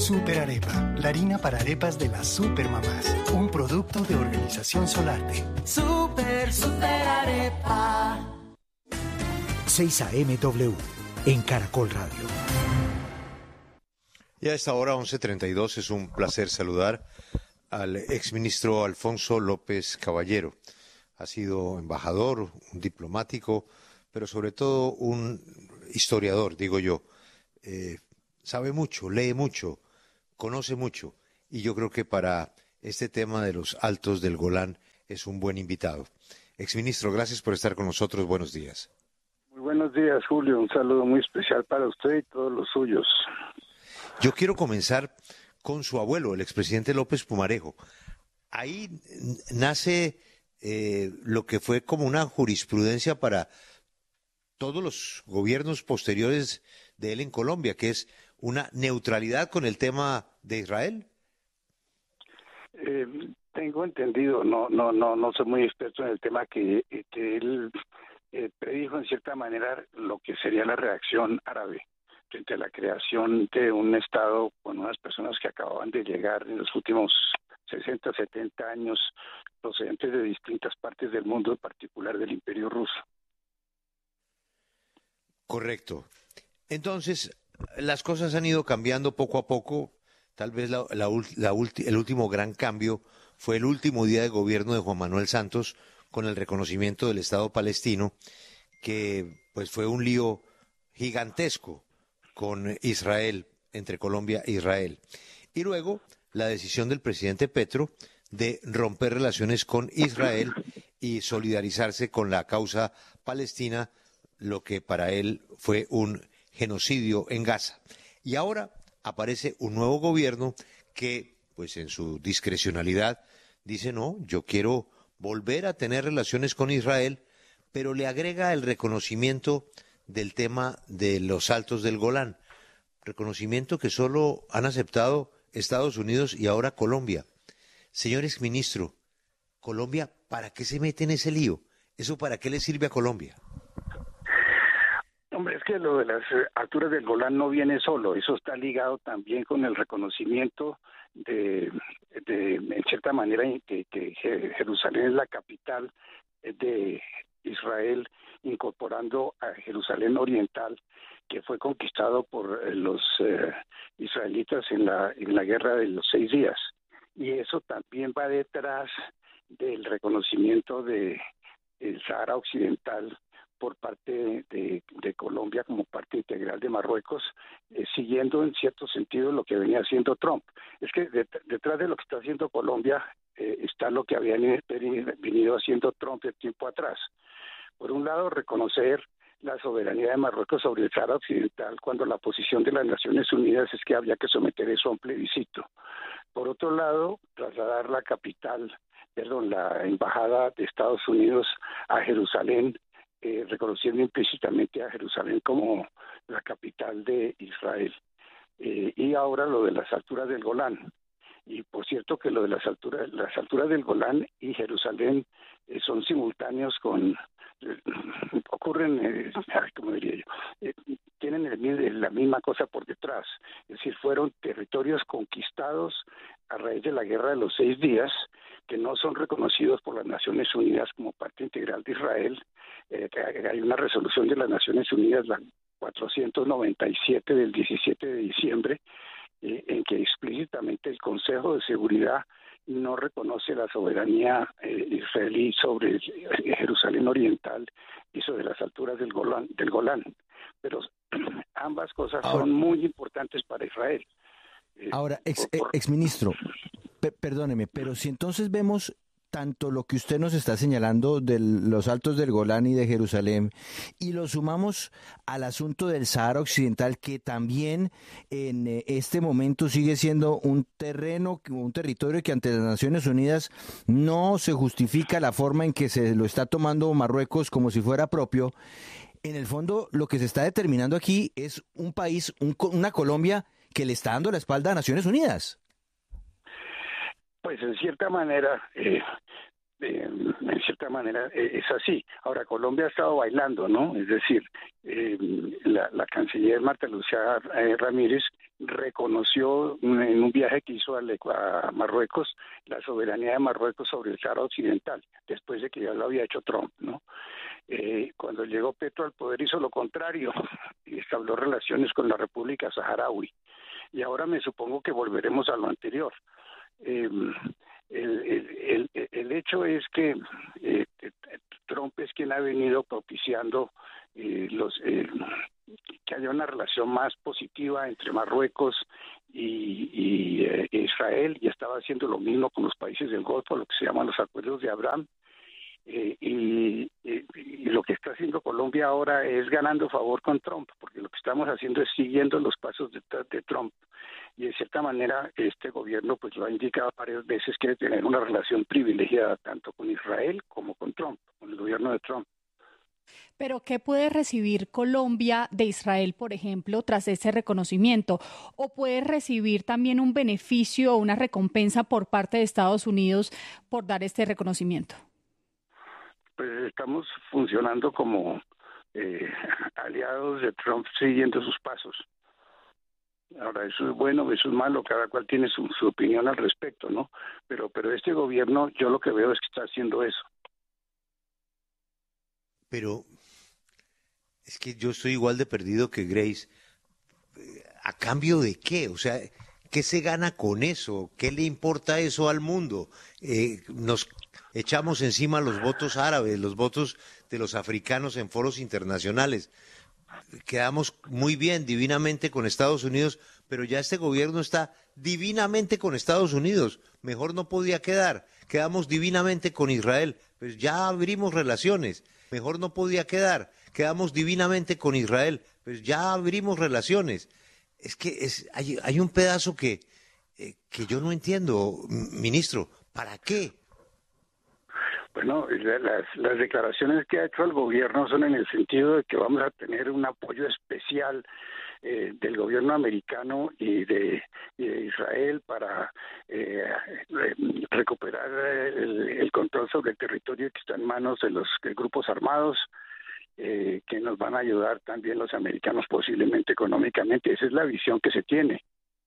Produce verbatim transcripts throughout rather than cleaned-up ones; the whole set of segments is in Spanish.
Super Arepa, la harina para arepas de las supermamás. Un producto de Organización Solarte. Super, super arepa. seis A M W, en Caracol Radio. Y a esta hora, once treinta y dos, es un placer saludar al exministro Alfonso López Caballero. Ha sido embajador, un diplomático, pero sobre todo un historiador, digo yo. Eh, sabe mucho, lee mucho, conoce mucho, y yo creo que para este tema de los Altos del Golán es un buen invitado. Exministro, gracias por estar con nosotros. Buenos días. Muy buenos días, Julio. Un saludo muy especial para usted y todos los suyos. Yo quiero comenzar con su abuelo, el expresidente López Pumarejo. Ahí nace eh, lo que fue como una jurisprudencia para todos los gobiernos posteriores de él en Colombia, que es una neutralidad con el tema de Israel. Eh, tengo entendido, no, no, no, no soy muy experto en el tema, que, que él eh, predijo en cierta manera lo que sería la reacción árabe frente a la creación de un Estado con unas personas que acababan de llegar en los últimos sesenta, setenta años, procedentes de distintas partes del mundo, en particular del Imperio Ruso. Correcto. Entonces, las cosas han ido cambiando poco a poco. Tal vez la, la, la ulti, el último gran cambio fue el último día de gobierno de Juan Manuel Santos con el reconocimiento del Estado palestino, que pues fue un lío gigantesco con Israel, entre Colombia e Israel. Y luego la decisión del presidente Petro de romper relaciones con Israel y solidarizarse con la causa palestina, lo que para él fue un genocidio en Gaza. Y ahora aparece un nuevo gobierno que, pues en su discrecionalidad, dice, no, yo quiero volver a tener relaciones con Israel, pero le agrega el reconocimiento del tema de los Altos del Golán, reconocimiento que solo han aceptado Estados Unidos y ahora Colombia. Señor exministro, Colombia, ¿para qué se mete en ese lío? ¿Eso para qué le sirve a Colombia? Hombre, es que lo de las alturas del Golán no viene solo, eso está ligado también con el reconocimiento de, de en cierta manera, que, que Jerusalén es la capital de Israel, incorporando a Jerusalén Oriental, que fue conquistado por los eh, israelitas en la, en la guerra de los seis días. Y eso también va detrás del reconocimiento de el Sahara Occidental por parte de, de, de Colombia como parte integral de Marruecos, eh, siguiendo en cierto sentido lo que venía haciendo Trump. Es que de, detrás de lo que está haciendo Colombia eh, está lo que había venido haciendo Trump de tiempo atrás. Por un lado, reconocer la soberanía de Marruecos sobre el Sahara Occidental, cuando la posición de las Naciones Unidas es que había que someter eso a un plebiscito. Por otro lado, trasladar la capital, perdón, la embajada de Estados Unidos a Jerusalén, eh, reconociendo implícitamente a Jerusalén como la capital de Israel. Eh, y ahora lo de las alturas del Golán. Y por cierto que lo de las alturas, las alturas del Golán y Jerusalén eh, son simultáneos con ocurren, eh, como diría yo, eh, tienen el, la misma cosa por detrás, es decir, fueron territorios conquistados a raíz de la guerra de los seis días, que no son reconocidos por las Naciones Unidas como parte integral de Israel. Eh, hay una resolución de las Naciones Unidas, la cuatrocientos noventa y siete del diecisiete de diciembre, eh, en que explícitamente el Consejo de Seguridad no reconoce la soberanía eh, israelí sobre Jerusalén Oriental y sobre las alturas del Golán, del Golán. Pero ambas cosas ahora, son muy importantes para Israel. Eh, ahora, ex, por, por... exministro, pe perdóneme, pero si entonces vemos tanto lo que usted nos está señalando de los Altos del Golán y de Jerusalén, y lo sumamos al asunto del Sahara Occidental, que también en este momento sigue siendo un terreno, un territorio que ante las Naciones Unidas no se justifica la forma en que se lo está tomando Marruecos como si fuera propio. En el fondo, lo que se está determinando aquí es un país, un, una Colombia que le está dando la espalda a Naciones Unidas. Pues en cierta manera, eh, eh, en cierta manera eh, es así. Ahora, Colombia ha estado bailando, ¿no? Es decir, eh, la, la canciller Marta Lucía eh, Ramírez reconoció en un viaje que hizo a Marruecos la soberanía de Marruecos sobre el Sahara Occidental, después de que ya lo había hecho Trump, ¿no? Eh, cuando llegó Petro al poder hizo lo contrario y establó relaciones con la República Saharaui. Y ahora me supongo que volveremos a lo anterior. Eh, el, el, el, el hecho es que eh, Trump es quien ha venido propiciando eh, los eh, que haya una relación más positiva entre Marruecos y, y eh, Israel, y estaba haciendo lo mismo con los países del Golfo, lo que se llaman los acuerdos de Abraham. Eh, y, y, y lo que está haciendo Colombia ahora es ganando favor con Trump, porque lo que estamos haciendo es siguiendo los pasos de, de Trump, y de cierta manera este gobierno pues lo ha indicado varias veces que debe tener una relación privilegiada tanto con Israel como con Trump, con el gobierno de Trump. Pero ¿qué puede recibir Colombia de Israel, por ejemplo, tras ese reconocimiento? ¿O puede recibir también un beneficio o una recompensa por parte de Estados Unidos por dar este reconocimiento? Pues estamos funcionando como eh, aliados de Trump siguiendo sus pasos. Ahora, eso es bueno, eso es malo, cada cual tiene su, su opinión al respecto, ¿no? Pero, pero este gobierno, yo lo que veo es que está haciendo eso. Pero es que yo estoy igual de perdido que Grace. ¿A cambio de qué? O sea, ¿qué se gana con eso? ¿Qué le importa eso al mundo? Eh, nos echamos encima los votos árabes, los votos de los africanos en foros internacionales. Quedamos muy bien, divinamente con Estados Unidos, pero ya este gobierno está divinamente con Estados Unidos. Mejor no podía quedar. Quedamos divinamente con Israel, pues ya abrimos relaciones. Mejor no podía quedar. Quedamos divinamente con Israel, pues ya abrimos relaciones. Es que es, hay, hay un pedazo que, eh, que yo no entiendo, ministro. ¿Para qué? Bueno, las, las declaraciones que ha hecho el gobierno son en el sentido de que vamos a tener un apoyo especial eh, del gobierno americano y de, y de Israel para eh, recuperar el, el control sobre el territorio que está en manos de los de grupos armados, eh, que nos van a ayudar también los americanos posiblemente económicamente. Esa es la visión que se tiene.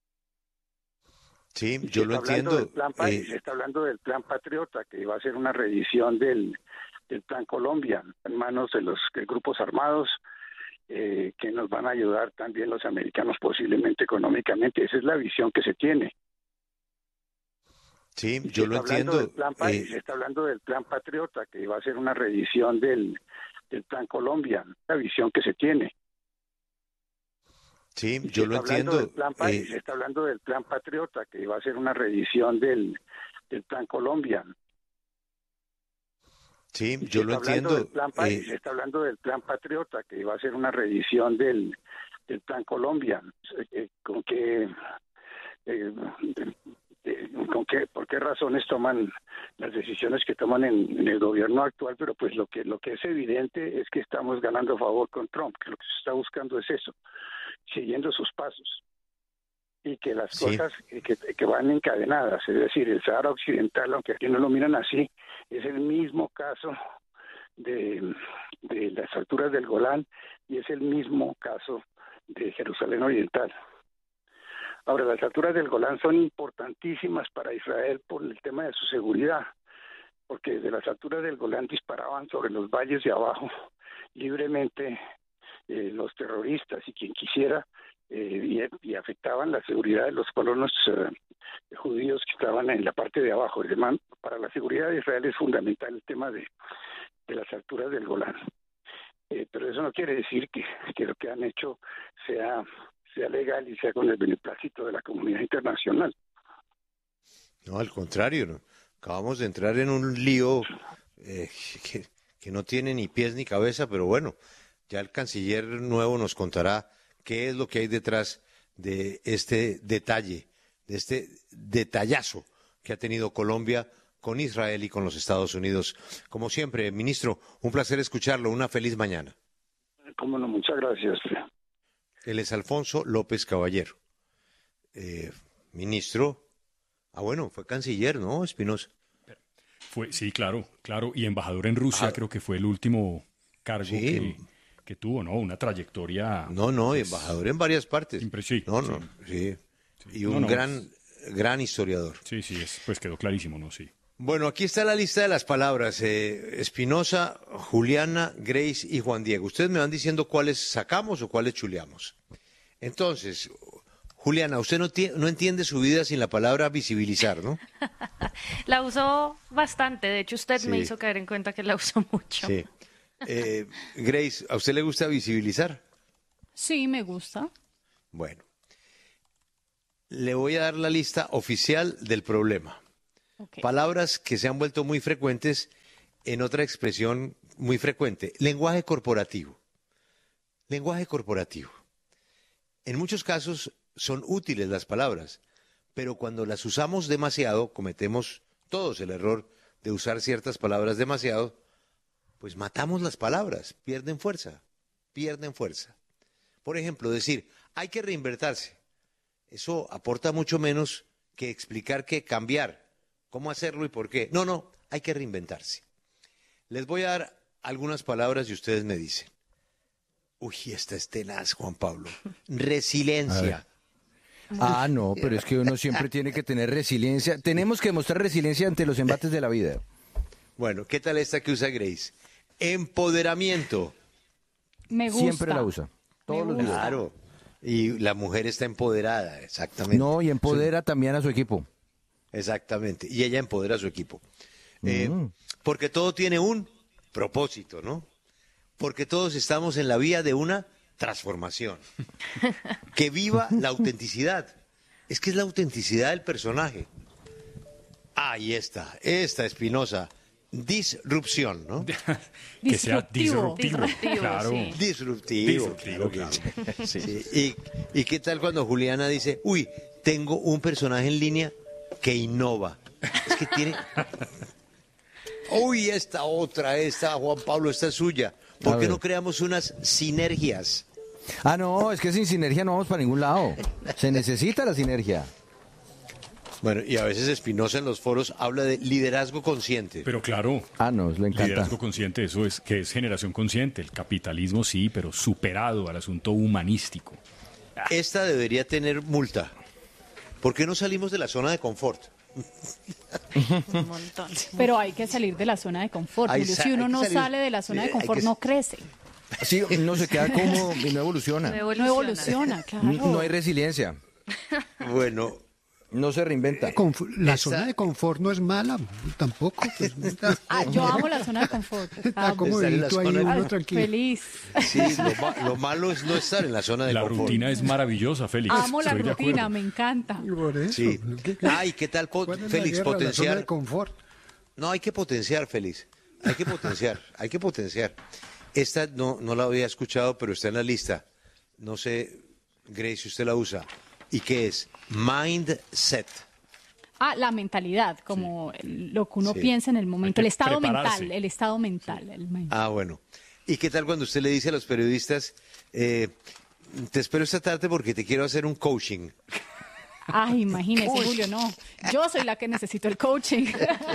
Sí, yo lo entiendo. Plan, eh, se está hablando del plan Patriota, que va a ser una reedición del, del plan Colombia, en manos de los de grupos armados, eh, que nos van a ayudar también los americanos posiblemente económicamente. Esa es la visión que se tiene. Sí, yo lo entiendo. Plan, eh, se está hablando del plan Patriota, que va a ser una reedición del, del plan Colombia, la visión que se tiene. Sí, yo lo entiendo. Plan, eh, se está hablando del plan Patriota, que va a ser una reedición del, del plan Colombia. Sí, yo lo entiendo. Plan, eh, se está hablando del plan Patriota, que va a ser una reedición del, del plan Colombia. Eh, ¿Con qué, eh, eh, con qué, por qué razones toman las decisiones que toman en, en el gobierno actual? Pero pues lo que lo que es evidente es que estamos ganando favor con Trump, que lo que se está buscando es eso, siguiendo sus pasos, y que las sí. cosas que, que van encadenadas, es decir, el Sahara Occidental, aunque aquí no lo miran así, es el mismo caso de, de las alturas del Golán y es el mismo caso de Jerusalén Oriental. Ahora, las alturas del Golán son importantísimas para Israel por el tema de su seguridad, porque desde las alturas del Golán disparaban sobre los valles de abajo libremente Eh, los terroristas y quien quisiera, eh, y, y afectaban la seguridad de los colonos eh, judíos que estaban en la parte de abajo. Además, para la seguridad de Israel es fundamental el tema de, de las alturas del Golán. Eh, pero eso no quiere decir que, que lo que han hecho sea, sea legal y sea con el beneplácito de la comunidad internacional. No, al contrario, ¿no? Acabamos de entrar en un lío eh, que, que no tiene ni pies ni cabeza, pero bueno, ya el canciller nuevo nos contará qué es lo que hay detrás de este detalle, de este detallazo que ha tenido Colombia con Israel y con los Estados Unidos. Como siempre, ministro, un placer escucharlo. Una feliz mañana. Cómo no, muchas gracias. Él es Alfonso López Caballero. Eh, ministro, ah bueno, fue canciller, ¿no, Espinosa? Fue, sí, claro, claro, y embajador en Rusia, ah, creo que fue el último cargo sí. que... que tuvo, ¿no? Una trayectoria... No, no, embajador en varias partes. Impresionante. No, no, sí. Sí. Y un No, no, gran, gran historiador. Sí, sí, es, pues quedó clarísimo, ¿no? Sí. Bueno, aquí está la lista de las palabras. Eh, Espinosa, Juliana, Grace y Juan Diego. Ustedes me van diciendo cuáles sacamos o cuáles chuleamos. Entonces, Juliana, usted no, no entiende su vida sin la palabra visibilizar, ¿no? La usó bastante. De hecho, usted Sí. me hizo caer en cuenta que la usó mucho. Sí. Eh, Grace, ¿a usted le gusta visibilizar? Sí, me gusta. Bueno, le voy a dar la lista oficial del problema. Okay. Palabras que se han vuelto muy frecuentes en otra expresión muy frecuente. Lenguaje corporativo. Lenguaje corporativo. En muchos casos son útiles las palabras, pero cuando las usamos demasiado, cometemos todos el error de usar ciertas palabras demasiado, pues matamos las palabras, pierden fuerza, pierden fuerza. Por ejemplo, decir, hay que reinventarse. Eso aporta mucho menos que explicar qué cambiar, cómo hacerlo y por qué. No, no, hay que reinventarse. Les voy a dar algunas palabras y ustedes me dicen. Uy, esta es tenaz, Juan Pablo. Resiliencia. Ah, no, pero es que uno siempre tiene que tener resiliencia. Tenemos que mostrar resiliencia ante los embates de la vida. Bueno, ¿qué tal esta que usa Grace? Empoderamiento. Me gusta. Siempre la usa. Todos los días. Claro. Y la mujer está empoderada, exactamente. No, y empodera también a su equipo. Exactamente. Y ella empodera a su equipo. Eh, Mm. Porque todo tiene un propósito, ¿no? Porque todos estamos en la vía de una transformación. Que viva la autenticidad. Es que es la autenticidad del personaje. Ahí está, esta Espinosa. Disrupción, ¿no? Que sea Disruptivo. disruptivo. Disruptivo, Claro. sí. Disruptivo. Disruptivo, claro que sí. Sí. ¿Y, ¿Y qué tal cuando Juliana dice, uy, tengo un personaje en línea que innova? Es que tiene... Uy, esta otra, esta, Juan Pablo, esta es suya. ¿Por A qué ver. no creamos unas sinergias? Ah, no, es que sin sinergia no vamos para ningún lado. Se necesita la sinergia. Bueno, y a veces Espinosa en los foros habla de liderazgo consciente. Pero claro, Ah, no, le encanta. liderazgo consciente, eso es que es generación consciente. El capitalismo sí, pero superado al asunto humanístico. Esta debería tener multa. ¿Por qué no salimos de la zona de confort? Un montón. Pero hay que salir de la zona de confort. Hay Julio. sa- Si hay uno que no salir- sale de la zona sí, de hay confort, que- no crece. Sí, no se queda cómodo y no evoluciona. No No evoluciona. evoluciona, claro. No hay resiliencia. Bueno, No se reinventa. Conf- la Esa- zona de confort no es mala, tampoco. Pues, está, Ah, yo amo la zona de confort. está Amo. comodito Estar ahí en la zona de- uno Ay, tranquilo. feliz. sí, lo, ma- lo malo es no estar en la zona de La confort. rutina es maravillosa, Félix. Amo la Estoy de rutina, acuerdo. me encanta. Y por eso, Sí. ¿qué- qué- Ay, ¿qué tal, po- cuál es la Félix, guerra? La zona potenciar? de confort. No, hay que potenciar, Félix. Hay que potenciar, hay que potenciar. Esta no, no la había escuchado, pero está en la lista. No sé, Grace, si usted la usa. ¿Y qué es? Mindset. Ah, la mentalidad, como el- lo que uno Sí. piensa en el momento, Hay el que estado prepararse. mental, el estado mental. el mind- Ah, bueno. ¿Y qué tal cuando usted le dice a los periodistas, eh, te espero esta tarde porque te quiero hacer un coaching? Ay, imagínese, Julio, no. Yo soy la que necesito el coaching.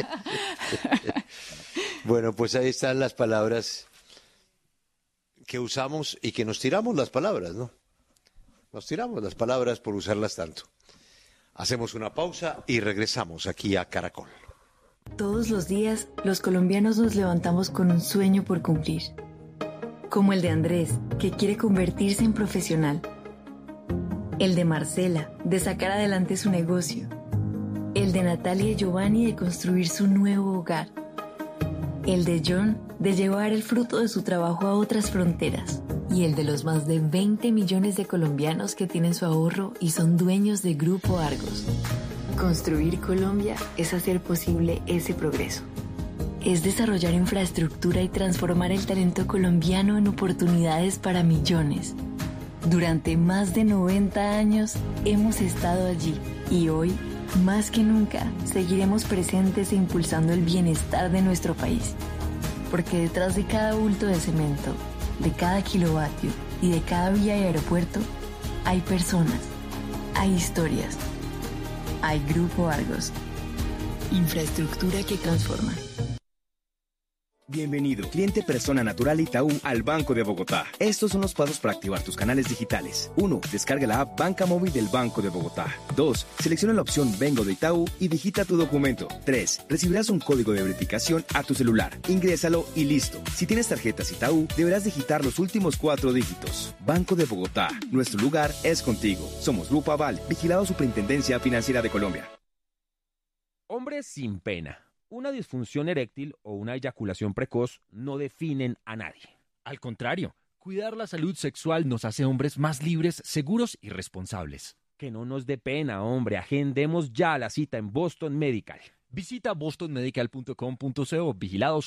Bueno, pues ahí están las palabras que usamos y que nos tiramos las palabras, ¿no? Nos tiramos las palabras por usarlas tanto. Hacemos una pausa y regresamos aquí a Caracol. Todos los días, los colombianos nos levantamos con un sueño por cumplir. Como el de Andrés, que quiere convertirse en profesional. El de Marcela, de sacar adelante su negocio. El de Natalia y Giovanni, de construir su nuevo hogar. El de John, de llevar el fruto de su trabajo a otras fronteras. Y el de los más de veinte millones de colombianos que tienen su ahorro y son dueños de Grupo Argos. Construir Colombia es hacer posible ese progreso. Es desarrollar infraestructura y transformar el talento colombiano en oportunidades para millones. Durante más de noventa años hemos estado allí y hoy, más que nunca, seguiremos presentes e impulsando el bienestar de nuestro país. Porque detrás de cada bulto de cemento, de cada kilovatio y de cada vía y aeropuerto, hay personas, hay historias, hay Grupo Argos. Infraestructura que transforma. Bienvenido, cliente persona natural Itaú al Banco de Bogotá. Estos son los pasos para activar tus canales digitales. uno. Descarga la app Banca Móvil del Banco de Bogotá. dos. Selecciona la opción Vengo de Itaú y digita tu documento. tres. Recibirás un código de verificación a tu celular. Ingrésalo y listo. Si tienes tarjetas Itaú, deberás digitar los últimos cuatro dígitos. Banco de Bogotá. Nuestro lugar es contigo. Somos Grupo Aval, vigilado Superintendencia Financiera de Colombia. Hombres sin pena. Una disfunción eréctil o una eyaculación precoz no definen a nadie. Al contrario, cuidar la salud sexual nos hace hombres más libres, seguros y responsables. Que no nos dé pena, hombre. Agendemos ya la cita en Boston Medical. Visita boston medical punto com punto co, vigilados